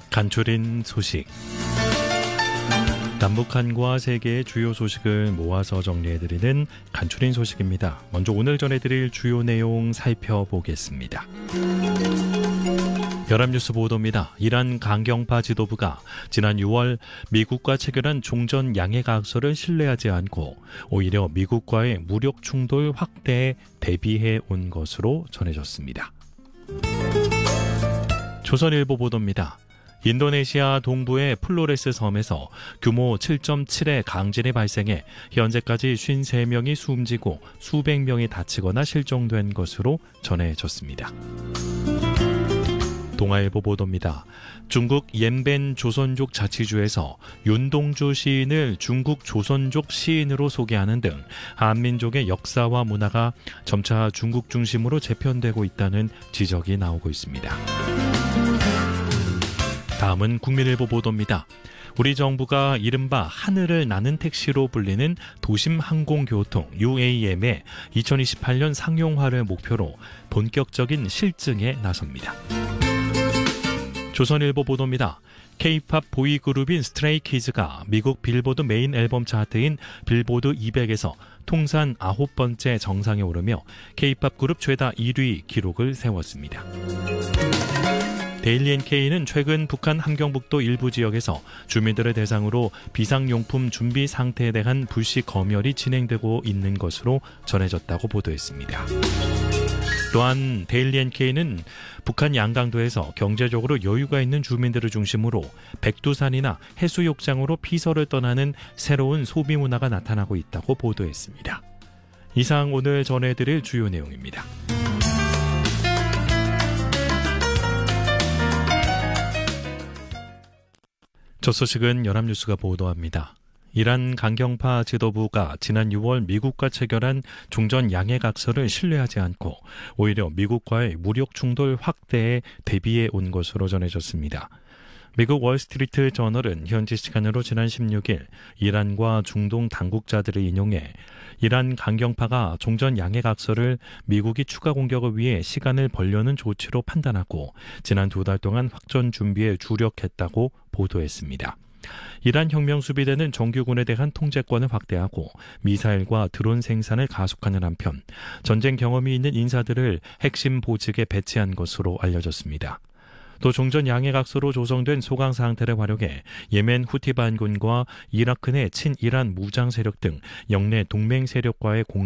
간추린 소식. 남북한과 세계의 주요 소식을 모아서 정리해드리는 간추린 소식입니다. 먼저 오늘 전해드릴 주요 내용 살펴보겠습니다. 연합뉴스 보도입니다. 이란 강경파 지도부가 지난 6월 미국과 체결한 종전 양해각서를 신뢰하지 않고 오히려 미국과의 무력 충돌 확대에 대비해 온 것으로 전해졌습니다. 조선일보 보도입니다. 인도네시아 동부의 플로레스 섬에서 규모 7.7의 강진이 발생해 현재까지 53명이 숨지고 수백 명이 다치거나 실종된 것으로 전해졌습니다. 동아일보 보도입니다. 중국 옌벤 조선족 자치주에서 윤동주 시인을 중국 조선족 시인으로 소개하는 등 한민족의 역사와 문화가 점차 중국 중심으로 재편되고 있다는 지적이 나오고 있습니다. 다음은 국민일보 보도입니다. 우리 정부가 이른바 하늘을 나는 택시로 불리는 도심항공교통 UAM의 2028년 상용화를 목표로 본격적인 실증에 나섭니다. 조선일보 보도입니다. K-팝 보이그룹인 스트레이키즈가 미국 빌보드 메인 앨범 차트인 빌보드 200에서 통산 9번째 정상에 오르며 K-팝 그룹 최다 1위 기록을 세웠습니다. 데일리 NK는 최근 북한 함경북도 일부 지역에서 주민들을 대상으로 비상용품 준비 상태에 대한 불시 검열이 진행되고 있는 것으로 전해졌다고 보도했습니다. 또한 데일리 NK는 북한 양강도에서 경제적으로 여유가 있는 주민들을 중심으로 백두산이나 해수욕장으로 피서를 떠나는 새로운 소비 문화가 나타나고 있다고 보도했습니다. 이상 오늘 전해드릴 주요 내용입니다. 첫 소식은 연합뉴스가 보도합니다. 이란 강경파 지도부가 지난 6월 미국과 체결한 종전 양해각서를 신뢰하지 않고 오히려 미국과의 무력 충돌 확대에 대비해 온 것으로 전해졌습니다. 미국 월스트리트 저널은 현지 시간으로 지난 16일 이란과 중동 당국자들을 인용해 이란 강경파가 종전 양해각서를 미국이 추가 공격을 위해 시간을 벌려는 조치로 판단하고 지난 2달 동안 확전 준비에 주력했다고 보도했습니다. 이란 혁명수비대는 정규군에 대한 통제권을 확대하고 미사일과 드론 생산을 가속하는 한편 전쟁 경험이 있는 인사들을 핵심 보직에 배치한 것으로 알려졌습니다. 또 종전 양해각서로 조성된 소강 상태를 활용해 예멘 후티 반군과 이라크 내 친이란 무장 세력 등 영내 동맹 세력과의